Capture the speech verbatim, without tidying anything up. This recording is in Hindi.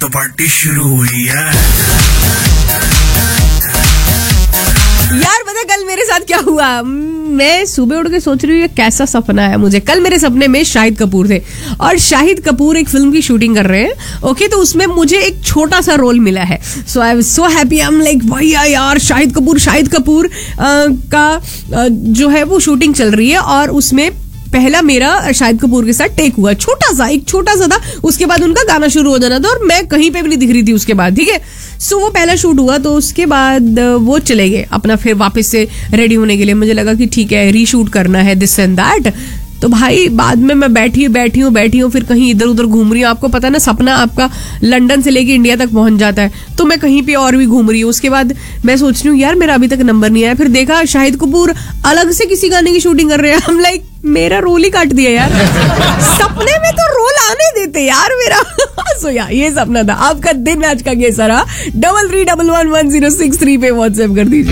तो पार्टी शुरू हुई है। यार पता कल मेरे साथ क्या हुआ, मैं सुबह उठ के सोच रही हूँ कैसा सपना है मुझे। कल मेरे सपने में शाहिद कपूर थे और शाहिद कपूर एक फिल्म की शूटिंग कर रहे हैं। ओके, तो उसमें मुझे एक छोटा सा रोल मिला है। सो I was so happy. I am like भैया यार शाहिद कपूर शाहिद कपूर का आ, जो है वो शूटिंग चल रही है और उसमें पहला मेरा शाहिद कपूर के साथ टेक हुआ, छोटा सा एक छोटा सा था। उसके बाद उनका गाना शुरू हो जाना था और मैं कहीं पे भी नहीं दिख रही थी उसके बाद। ठीक है, सो वो पहला शूट हुआ तो उसके बाद वो चले गए अपना फिर वापस से रेडी होने के लिए। मुझे लगा कि ठीक है रीशूट करना है दिस एंड दैट। तो भाई बाद में मैं बैठी बैठी हूँ बैठी हूँ फिर कहीं इधर उधर घूम रही हूँ। आपको पता है ना सपना आपका लंदन से लेके इंडिया तक पहुंच जाता है, तो मैं कहीं पे और भी घूम रही हूँ। उसके बाद मैं सोच रही हूँ यार मेरा अभी तक नंबर नहीं आया। फिर देखा शाहिद कपूर अलग से किसी गाने की शूटिंग कर रहे हैं। हम लाइक मेरा रोल ही काट दिया यार। सपने में तो रोल आने देते यार मेरा। सो यार ये सपना था। आपका दिन आज का कैसा रहा? Double three double one one zero six three पे व्हाट्सएप कर दीजिए।